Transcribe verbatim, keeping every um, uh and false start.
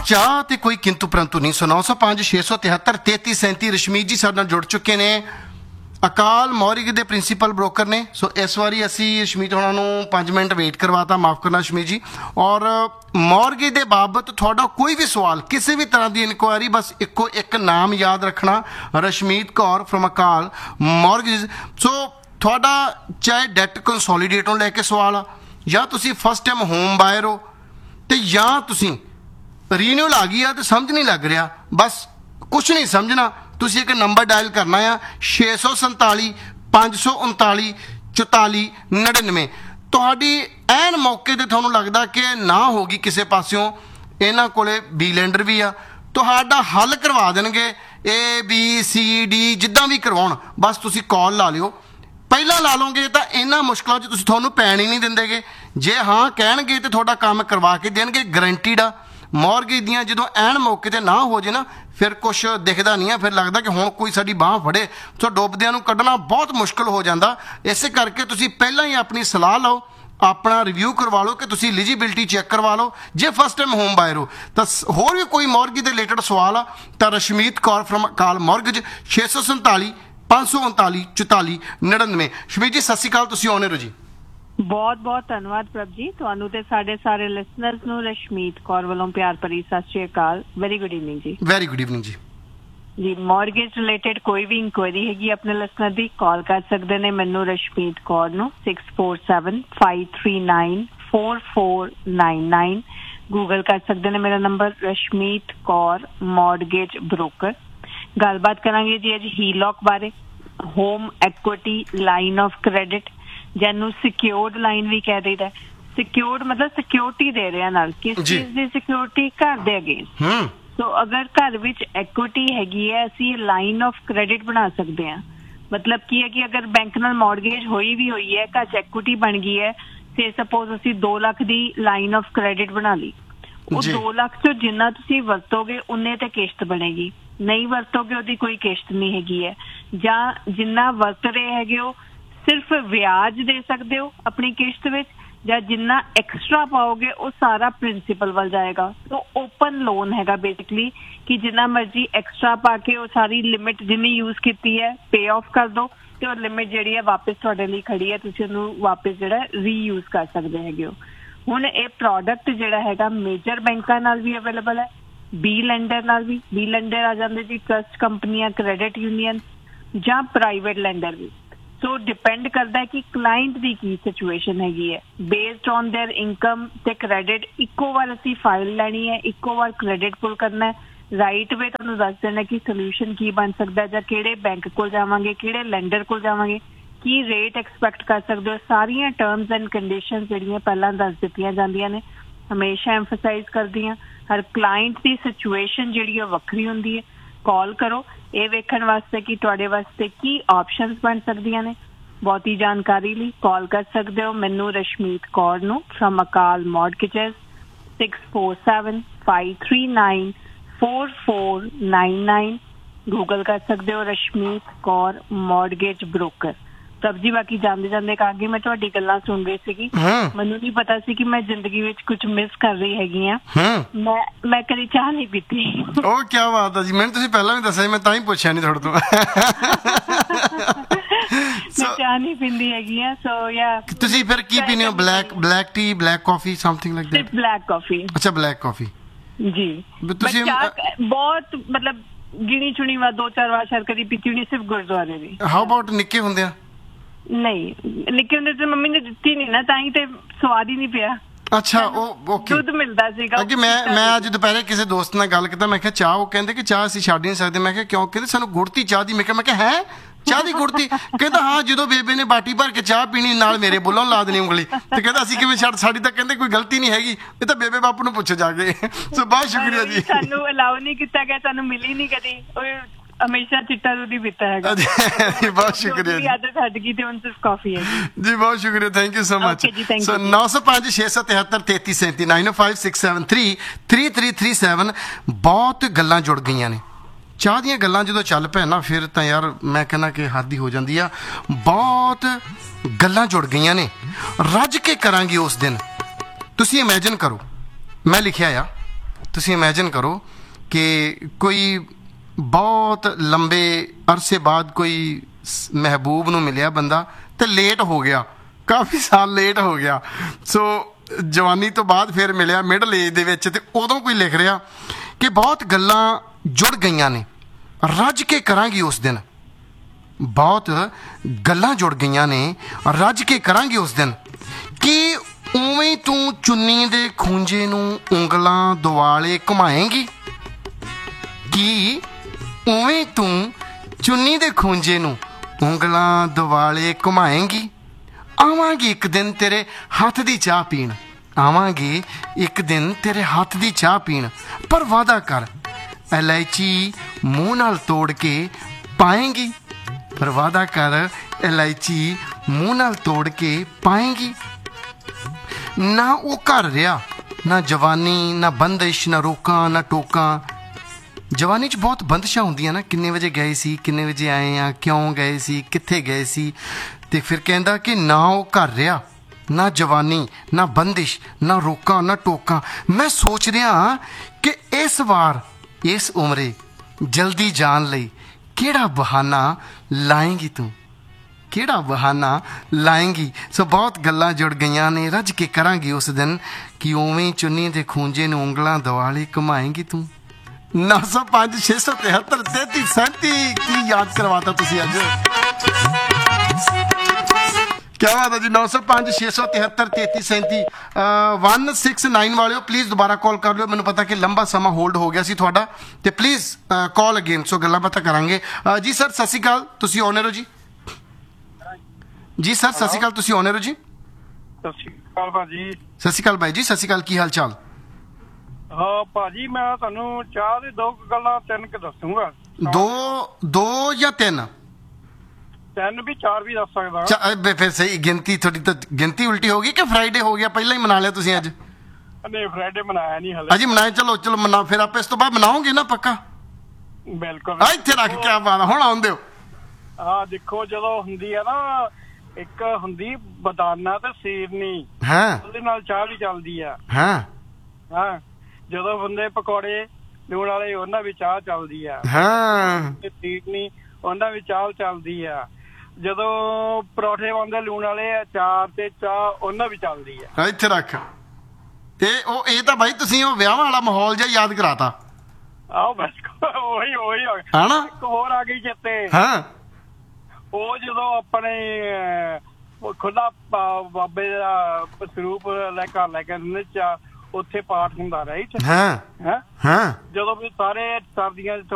ਚਾਹ ਤੇ ਕੋਈ ਕਿੰਤੂ ਪਰੰਤੂ नहीं। सौ नौ सौ पाँच छे सौ तिहत्तर तेती सैंती रशमीत जी साडे नाल जुड़ चुके ने, अकाल मौर्गेज के प्रिंसीपल ब्रोकर ने। सो इस बारी असी रशमीत होना नूं पाँच मिनट वेट करवाता, माफ़ करना रशमीत जी। और मौर्गेज के बाबत थोड़ा कोई भी सवाल, किसी भी तरह की इनक्वायरी, बस इको एक नाम याद रखना, रशमीत कौर फ्रॉम अकाल मौर्गेज। सो थोड़ा चाहे डैट कंसोलीडेट लैके सवाल आ, या तुसी फस्ट टाइम होम बायर हो, तो या तुसी रीन्यूअल आ गई आ तो समझ नहीं लग रहा, बस कुछ नहीं समझना, तुसी एक नंबर डायल करना आ छे सौ संताली पाँच सौ उनताली चौताली नड़िनवे। तुहाडी ऐन मौके ते तुहानूं लगदा कि ना होगी किसी पासियों, इन्हां कोले बी लैंडर भी आ, तुहाडा हल करवा देणगे। ए बी सी डी जिद्दां भी करवाउण, बस तुसी कॉल ला लिओ। ਪਹਿਲਾਂ ਲਾ ਲਓਗੇ ਤਾਂ ਇਹਨਾਂ ਮੁਸ਼ਕਲਾਂ 'ਚ ਤੁਸੀਂ ਤੁਹਾਨੂੰ ਪੈਣ ਹੀ ਨਹੀਂ ਦਿੰਦੇਗੇ। ਜੇ ਹਾਂ ਕਹਿਣਗੇ ਤੇ ਤੁਹਾਡਾ ਕੰਮ ਕਰਵਾ ਕੇ ਦੇਣਗੇ, ਗਰੰਟੀਡ ਆ। ਮੌਰਗੇਜ ਦੀਆਂ ਜਦੋਂ ਐਨ ਮੌਕੇ ਤੇ ਨਾ ਹੋ ਜੇ ਨਾ, ਫਿਰ ਕੁਛ ਦਿਖਦਾ ਨਹੀਂ ਆ, ਫਿਰ ਲੱਗਦਾ ਕਿ ਹੁਣ ਕੋਈ ਸਾਡੀ ਬਾਂਹ ਫੜੇ। ਸੋ ਡੁੱਬਦਿਆਂ ਨੂੰ ਕੱਢਣਾ ਬਹੁਤ ਮੁਸ਼ਕਲ ਹੋ ਜਾਂਦਾ। ਇਸੇ ਕਰਕੇ ਤੁਸੀਂ ਪਹਿਲਾਂ ਹੀ ਆਪਣੀ ਸਲਾਹ ਲਓ, ਆਪਣਾ ਰਿਵਿਊ ਕਰਵਾ ਲਓ ਕਿ ਤੁਸੀਂ ਐਲੀਜੀਬਿਲਟੀ ਚੈੱਕ ਕਰਵਾ ਲਓ। ਜੇ ਫਸਟ ਟਾਈਮ ਹੋਮ ਬਾਇਰ ਹੋ ਤਾਂ ਹੋਰ ਵੀ ਕੋਈ ਮੌਰਗੇਜ ਦੇ ਰਿਲੇਟਡ ਸਵਾਲ ਆ ਤਾਂ ਰਸ਼ਮੀਤ ਕੌਰ ਫਰਮ ਅਕਾਲ ਮੌਰਗੇਜ ਛੇ ਸੌ ਸੰਤਾਲੀ पाँच सौ उनताली चौताली नड़िनवे। शमीत जी सत श्री अकाल, तुसीं आउणे हो जी। बहुत बहुत धन्यवाद प्रभ जी, तुहानूं ते साडे सारे लिसनर्स नूं रशमीत कौर वालों प्यार भरी सत श्री अकाल। वेरी गुड इवनिंग जी। वेरी गुड इवनिंग जी। जी मॉर्गेज रिलेटेड कोई भी इंक्वायरी हैगी अपने लिसनर दी, कॉल कर सकदे ने मैनूं रशमीत कौर नूं six four seven five three nine four four nine nine. Google कर सकदे ने मेरा नंबर रशमीत कौर मॉर्गेज ब्रोकर। गलबात करांगे जी अज हीलॉक बारे, home equity line of credit, जैनू secured line भी कह देता है। सिक्योर्ड मतलब सिक्योरिटी दे रहे नाल, किस चीज दी सिक्योरिटी? घर दे अगेंस्ट। तो अगर घर विच एक्विटी हैगी है, असी लाइन ऑफ क्रेडिट बना सकते हैं। मतलब की है कि अगर बैंक नाल मॉर्गेज होई भी हुई है, घर च एक्विटी बन गई है, से सपोज असी दो लाख दी लाइन ऑफ क्रेडिट बना ली, वो दो लाख चो जिन्ना तुसी वरतोगे उन्ने ते किश्त बनेगी, नहीं वरतोगे ਉਹਦੀ ਕੋਈ किश्त नहीं हैगी है। ਜਾਂ जिन्ना ਵਰਤ ਰਹੇ ਹੈਗੇ ਹੋ सिर्फ ਵਿਆਜ ਦੇ ਸਕਦੇ ਹੋ ਆਪਣੀ किश्त ਵਿੱਚ, ਜਾਂ जिन्ना एक्स्ट्रा पाओगे वो सारा प्रिंसीपल ਵੱਲ जाएगा। तो ओपन लोन हैगा बेसिकली कि जिन्ना मर्जी एक्स्ट्रा पा के वो सारी लिमिट जिन्नी यूज की है पे ऑफ कर दो, ਤੇ ਉਹ ਲਿਮਿਟ ਜਿਹੜੀ ਹੈ ਵਾਪਸ ਤੁਹਾਡੇ ਲਈ ਖੜੀ ਹੈ, ਤੁਸੀਂ ਉਹਨੂੰ ਵਾਪਸ ਜਿਹੜਾ ਰੀਯੂਜ਼ ਕਰ ਸਕਦੇ ਹੈਗੇ ਹੋ। ਹੁਣ ਇਹ ਪ੍ਰੋਡਕਟ ਜਿਹੜਾ ਹੈਗਾ ਮੇਜਰ ਬੈਂਕਾਂ ਨਾਲ ਵੀ ਅਵੇਲੇਬਲ ਹੈ, ਬੀ ਲੈਂਡਰ ਨਾਲ ਵੀ। ਬੀ ਲੈਂਡਰ ਆ ਜਾਂਦੇ ਜੀ ਟਰਸਟ ਕੰਪਨੀਆਂ, ਕ੍ਰੈਡਿਟ ਯੂਨੀਅਨ ਜਾਂ ਪ੍ਰਾਈਵੇਟ ਲੈਂਡਰ ਵੀ। ਸੋ ਡਿਪੈਂਡ ਕਰਦਾ ਹੈ ਕਿ ਕਲਾਇੰਟ ਦੀ ਕੀ ਸਿਚੁਏਸ਼ਨ ਹੈਗੀ ਹੈ। ਬੇਸਡ ਔਨ देयर ਇਨਕਮ ਤੇ ਕ੍ਰੈਡਿਟ ਇੱਕੋ ਵਾਰ ਅਸੀਂ ਫਾਈਲ ਲੈਣੀ ਹੈ, ਇੱਕੋ ਵਾਰ ਕ੍ਰੈਡਿਟ ਪੁੱਲ ਕਰਨਾ ਹੈ। ਰਾਈਟ ਵੇ ਤੁਹਾਨੂੰ ਦੱਸ ਦੇਣਾ ਕਿ ਸੋਲਿਊਸ਼ਨ ਕੀ ਬਣ ਸਕਦਾ, ਜਾਂ ਕਿਹੜੇ ਬੈਂਕ ਕੋਲ ਜਾਵਾਂਗੇ, ਕਿਹੜੇ ਲੈਂਡਰ ਕੋਲ ਜਾਵਾਂਗੇ, ਕੀ ਰੇਟ ਐਕਸਪੈਕਟ ਕਰ ਸਕਦੇ ਹੋ। ਸਾਰੀਆਂ ਟਰਮਸ ਐਂਡ ਕੰਡੀਸ਼ਨ ਜਿਹੜੀਆਂ ਪਹਿਲਾਂ ਦੱਸ ਦਿੱਤੀਆਂ ਜਾਂਦੀਆਂ ਨੇ। ਹਮੇਸ਼ਾ ਐਮਫਸਾਈਜ਼ ਕਰਦੀ ਹਾਂ ਹਰ ਕਲਾਇੰਟ ਦੀ ਸਿਚੁਏਸ਼ਨ ਜਿਹੜੀ ਉਹ ਵੱਖਰੀ ਹੁੰਦੀ ਹੈ। ਕਾਲ ਕਰੋ ਇਹ ਵੇਖਣ ਵਾਸਤੇ ਕਿ ਤੁਹਾਡੇ ਵਾਸਤੇ ਕੀ ਆਪਸ਼ਨਸ ਬਣ ਸਕਦੀਆਂ ਨੇ। ਬਹੁਤੀ ਜਾਣਕਾਰੀ ਲਈ ਕਾਲ ਕਰ ਸਕਦੇ ਹੋ ਮੈਨੂੰ ਰਸ਼ਮੀਤ ਕੌਰ ਨੂੰ ਫਰਮ ਅਕਾਲ ਮੌਰਗੇਜਸ six four seven five three ਨਾइन four four nine nine. Google कर सकते हो रशमीत कौर मॉर्गेज ब्रोकर। तब जी बाकी जानते जानते कहांगी मैं तुहाडी गल्लां सुन रही सीगी, मैनूं नहीं पता सी कि मैं जिंदगी विच कुछ मिस कर रही हैगी आ। मैं मैं कदी चाह नहीं पीती। ओ क्या बात है जी, मैंने तुसीं पहलां भी दस्सिया, मैं तां ही पुछया नहीं तुहाडे तो। मैं चाह नहीं पींदी हैगी आ। सो या तुसीं फिर की पीने हो? Black black T, black coffee, something like that? Black coffee. अच्छा ब्लैक कॉफी जी। बहुत मतलब गिनी चुनी वा दो चार वार शायद कदी पीती नहीं, सिर्फ गुरुद्वारे दी। हाउ अबाउट निक्के हुंदे आ? नहीं निक्के हुंदे ते मम्मी ने दित्ती नहीं ना, तां ही ते स्वाद ही नहीं पिया। अच्छा ਉਹ ਓਕੇ ਦੁੱਧ ਮਿਲਦਾ ਸੀਗਾ ਅੱਗੇ। ਮੈਂ ਮੈਂ ਅੱਜ ਦੁਪਹਿਰੇ ਕਿਸੇ ਦੋਸਤ ਨਾਲ ਗੱਲ ਕੀਤਾ, ਮੈਂ ਕਿਹਾ ਚਾਹ, ਉਹ ਕਹਿੰਦੇ ਕਿ ਚਾਹ ਅਸੀਂ ਛੱਡ ਨਹੀਂ ਸਕਦੇ। ਮੈਂ ਕਿਹਾ ਕਿਉਂ? ਕਹਿੰਦੇ ਸਾਨੂੰ ਗੁੜਤੀ ਚਾਹ ਦੀ। ਮੈਂ ਕਿਹਾ ਮੈਂ ਕਿਹਾ ਹੈ ਚਾਹ ਦੀ ਗੁੜਤੀ? ਕਹਿੰਦਾ ਹਾਂ, ਜਦੋਂ ਬੇਬੇ ਨੇ ਬਾਟੀ ਭਰ ਕੇ ਚਾਹ ਪੀਣੀ ਨਾਲ ਮੇਰੇ ਬੁੱਲੋਂ ਲਾ ਦੇਣੀ ਉਂਗਲੀ, ਤੇ ਕਹਿੰਦਾ ਅਸੀਂ ਕਿਵੇਂ ਛੱਡ, ਸਾਡੀ ਤਾਂ ਕਹਿੰਦੇ ਕੋਈ ਗਲਤੀ ਨਹੀਂ ਹੈਗੀ, ਇਹ ਤਾਂ ਬੇਬੇ ਬਾਪੂ ਨੂੰ ਪੁੱਛੋ ਜਾ ਕੇ। ਸੋ ਬਹੁਤ ਸ਼ੁਕਰੀਆ ਜੀ। ਸਾਨੂੰ ਅਲਾਉ ਨਹੀਂ ਕੀਤਾ ਗਿਆ, ਸਾਨੂੰ ਮਿਲੀ ਨਹੀਂ ਕਦੀ। हमेशा चिट्टा दूध ही पीता है। बहुत शुक्रिया जी। आदत हट गई थी, उन सिर्फ कॉफी है जी। बहुत शुक्रिया, थैंक यू सो मच। सो नौ सौ पाँच छे सौ तिहत्तर तेती सैंती नाइन ओ five six seven three three three three seven. बहुत गल्लां जुड़ गई ने। ਚਾਹ ਦੀਆਂ ਗੱਲਾਂ ਜਦੋਂ ਚੱਲ ਪੈ ਨਾ, ਫਿਰ ਤਾਂ ਯਾਰ ਮੈਂ ਕਹਿੰਦਾ ਕਿ ਹੱਦ ਹੀ ਹੋ ਜਾਂਦੀ ਆ। ਬਹੁਤ ਗੱਲਾਂ ਜੁੜ ਗਈਆਂ ਨੇ, ਰੱਜ ਕੇ ਕਰਾਂਗੇ ਉਸ ਦਿਨ। ਤੁਸੀਂ ਇਮੇਜਿਨ ਕਰੋ, ਮੈਂ ਲਿਖਿਆ ਆ ਤੁਸੀਂ ਇਮੇਜਿਨ ਕਰੋ ਕਿ ਕੋਈ ਬਹੁਤ ਲੰਬੇ ਅਰਸੇ ਬਾਅਦ ਕੋਈ ਸ- ਮਹਿਬੂਬ ਨੂੰ ਮਿਲਿਆ ਬੰਦਾ ਤੇ ਲੇਟ ਹੋ ਗਿਆ, ਕਾਫੀ ਸਾਲ ਲੇਟ ਹੋ ਗਿਆ। ਸੋ ਜਵਾਨੀ ਤੋਂ ਬਾਅਦ ਫਿਰ ਮਿਲਿਆ ਮਿਡਲ ਏਜ ਦੇ ਵਿੱਚ, ਤੇ ਉਦੋਂ ਕੋਈ ਲਿਖ ਰਿਹਾ ਕਿ ਬਹੁਤ ਗੱਲਾਂ ਜੁੜ ਗਈਆਂ ਨੇ, ਰੱਜ ਕੇ ਕਰਾਂਗੀ ਉਸ ਦਿਨ, ਬਹੁਤ ਗੱਲਾਂ ਜੁੜ ਗਈਆਂ ਨੇ, ਰੱਜ ਕੇ ਕਰਾਂਗੀ ਉਸ ਦਿਨ। ਕਿ ਉਵੇਂ ਤੂੰ ਚੁੰਨੀ ਦੇ ਖੂੰਜੇ ਨੂੰ ਉਂਗਲਾਂ ਦੁਆਲੇ ਘੁਮਾਏਂਗੀ, ਕਿ ਉਵੇਂ ਤੂੰ ਚੁੰਨੀ ਦੇ ਖੂੰਜੇ ਨੂੰ ਉਂਗਲਾਂ ਦੁਆਲੇ ਘੁਮਾਏਂਗੀ। ਆਵਾਂਗੀ ਇੱਕ ਦਿਨ ਤੇਰੇ ਹੱਥ ਦੀ ਚਾਹ ਪੀਣ, ਆਵਾਂਗੀ ਇੱਕ ਦਿਨ ਤੇਰੇ ਹੱਥ ਦੀ ਚਾਹ ਪੀਣ, ਪਰ ਵਾਅਦਾ ਕਰ ਇਲਾਇਚੀ ਮੂੰਹ ਨਾਲ ਤੋੜ ਕੇ ਪਾਏਂਗੀ, ਪਰ ਵਾਅਦਾ ਕਰ ਇਲਾਇਚੀ ਮੂੰਹ ਨਾਲ ਤੋੜ ਕੇ ਪਾਏਂਗੀ। ਨਾ ਉਹ ਘਰ ਰਿਹਾ, ਨਾ ਜਵਾਨੀ, ਨਾ ਬੰਦਿਸ਼, ਨਾ ਰੋਕਾਂ, ਨਾ ਟੋਕਾਂ। ਜਵਾਨੀ 'ਚ ਬਹੁਤ ਬੰਦਿਸ਼ਾਂ ਹੁੰਦੀਆਂ ਨਾ, ਕਿੰਨੇ ਵਜੇ ਗਏ ਸੀ, ਕਿੰਨੇ ਵਜੇ ਆਏ ਆ, ਕਿਉਂ ਗਏ ਸੀ, ਕਿੱਥੇ ਗਏ ਸੀ। ਤੇ ਫਿਰ ਕਹਿੰਦਾ ਕਿ ਨਾ ਉਹ ਘਰ ਰਿਹਾ, ਨਾ ਜਵਾਨੀ, ਨਾ ਬੰਦਿਸ਼, ਨਾ ਰੋਕਾਂ, ਨਾ ਟੋਕਾਂ। ਮੈਂ ਸੋਚ ਰਿਹਾ ਕਿ ਇਸ ਵਾਰ ਇਸ ਉਮਰੇ ਜਲਦੀ ਜਾਣ ਲਈ ਕਿਹੜਾ ਬਹਾਨਾ ਲਾਏਂਗੀ ਤੂੰ, ਕਿਹੜਾ ਬਹਾਨਾ ਲਾਏਂਗੀ। ਸੋ ਬਹੁਤ ਗੱਲਾਂ ਜੁੜ ਗਈਆਂ ਨੇ, ਰੱਜ ਕੇ ਕਰਾਂਗੀ ਉਸ ਦਿਨ, ਕਿ ਉਵੇਂ ਚੁੰਨੀ ਦੇ ਖੂੰਜੇ ਨੂੰ ਉਂਗਲਾਂ ਦੁਆਲੇ ਘੁਮਾਏਂਗੀ ਤੂੰ। ਨੌ ਸੌ ਪੰਜ ਛੇ ਸੌ ਤਿਹੱਤਰ ਤੇਤੀ ਸੈਂਤੀ ਕੀ ਯਾਦ ਕਰਵਾਤਾ ਤੁਸੀਂ ਅੱਜ। ਕਿਆ ਬਾਤ ਹੈ ਜੀ। ਨੌ ਸੌ ਪੰਜ ਛੇ ਸੌ ਤਿਹੱਤਰ ਤੇਤੀ ਸੈਂਤੀ ਵਨ ਸਿਕਸ ਨਾਈਨ ਵਾਲਿਓ ਪਲੀਜ਼ ਦੁਬਾਰਾ ਕਾਲ ਕਰ ਲਿਓ। ਮੈਨੂੰ ਪਤਾ ਕਿ ਲੰਬਾ ਸਮਾਂ ਹੋਲਡ ਹੋ ਗਿਆ ਸੀ ਤੁਹਾਡਾ, ਤੇ ਪਲੀਜ਼ ਕਾਲ ਅਗੇਨ। ਸੋ ਗੱਲਾਂ ਬਾਤਾਂ ਕਰਾਂਗੇ। ਅਹ ਜੀ ਸਰ ਸਤਿ ਸ਼੍ਰੀ ਅਕਾਲ, ਤੁਸੀਂ ਆਨਰ ਹੋ ਜੀ। ਜੀ ਸਰ ਸਤਿ ਸ਼੍ਰੀ ਅਕਾਲ, ਤੁਸੀਂ ਆਨਰ ਹੋ ਜੀ। ਸਤਿ ਸ਼੍ਰੀ ਅਕਾਲ ਭਾਜੀ। ਸਤਿ ਸ਼੍ਰੀ ਅਕਾਲ ਬਾਈ ਜੀ, ਸਤਿ ਸ਼੍ਰੀ ਅਕਾਲ, ਕੀ ਹਾਲ ਚਾਲ। ਹਾਂ ਭਾਜੀ, ਮੈਂ ਤੁਹਾਨੂੰ ਚਾਹ ਦੀ ਦੋ ਕੁ ਗੱਲਾਂ ਤਿੰਨ ਕੁ ਦੱਸੂਗਾ। ਦੋ ਦੋ ਜਾਂ ਤਿੰਨ? ਤਿੰਨ ਵੀ ਚਾਰ ਵੀ ਦੱਸ ਸਕਦਾ। ਚਾ- ਅ, ਫਿਰ ਸਹੀ ਗਿਣਤੀ ਤੁਹਾਡੀ ਤਾਂ ਗਿਣਤੀ ਉਲਟੀ ਹੋ ਗਈ ਕਿ ਫਰਾਈਡੇ ਹੋ ਗਿਆ, ਪਹਿਲਾਂ ਹੀ ਮਨਾ ਲਿਆ ਤੁਸੀਂ ਅੱਜ। ਨਹੀਂ, ਫਰਾਈਡੇ ਮਨਾਇਆ ਨਹੀਂ ਹਲੇ। ਅਜੀ ਮਨਾਏ, ਚਲੋ ਚਲੋ ਮਨਾ, ਫਿਰ ਆਪੇ ਇਸ ਤੋਂ ਬਾਅਦ ਮਨਾਓਗੇ ਨਾ ਪੱਕਾ। ਬਿਲਕੁਲ। ਆ ਇੱਥੇ ਰੱਖ ਕੇ ਆਵਾਂ ਹੁਣ ਆਉਂਦੇ ਹੋ। ਹਾਂ ਦੇਖੋ, ਜਦੋਂ ਹੁੰਦੀ ਆ ਨਾ, ਇੱਕ ਹੁੰਦੀ ਬਦਾਨਾ ਤੇ ਸੀਰਨੀ, ਹਾਂ ਉਹਦੇ ਨਾਲ ਚਾਹ ਵੀ ਚੱਲਦੀ ਆ। ਹਾਂ ਹਾਂ, ਜਦੋਂ ਬੰਦੇ ਪਕੌੜੇ ਲੂਣ ਵਾਲੇ, ਉਹਨਾਂ ਵੀ ਚਾਹ ਚੱਲਦੀ ਆ। ਹਾਂ ਤੇ ਸੀਰਨੀ, ਉਹਨਾਂ ਵੀ ਚਾਹ ਚੱਲਦੀ ਆ। ਜਦੋਂ ਪਰੌਠੇ ਬਣਦੇ ਲੂਣ ਵਾਲੇ, ਅਚਾਰ ਤੇ ਚਾਹ, ਉਹਨਾਂ ਵੀ ਚੱਲਦੀ ਆ। ਆ ਇੱਥੇ ਰੱਖ। ਤੇ ਉਹ ਇਹ ਤਾਂ ਬਾਈ ਤੁਸੀਂ ਉਹ ਵਿਆਹ ਵਾਲਾ ਮਾਹੌਲ ਜਿਹਾ ਯਾਦ ਕਰਾਤਾ। ਆਓ ਬਸ ਉਹੀ ਉਹੀ ਆ। ਹਨਾ? ਇੱਕ ਹੋਰ ਆ ਗਈ ਚੇਤੇ। ਹਾਂ ਉਹ ਜਦੋਂ ਆਪਣੇ ਅਹ, ਖੁੱਲਾ ਬਾਬੇ ਦਾ ਸਰੂਪ ਲੈ ਘਰ ਲੈ ਕੇ ਦਿੰਦੇ ਚਾ, ਉੱਥੇ ਪਾਠ ਹੁੰਦਾ ਰਾਈਟ। ਹਾਂ ਹੈ ਹਾਂ ਜਦੋਂ ਵੀ ਸਾਰੇ ਸਰਦੀਆਂ